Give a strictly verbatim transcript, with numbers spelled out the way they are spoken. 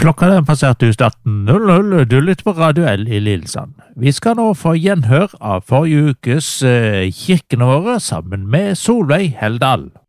Klokka den passerte just atten null null, du lytter på Radio L i Lillesand. Vi skal nå få gjenhør av forrige ukes eh, kirkene våre sammen med Solveig Heldal.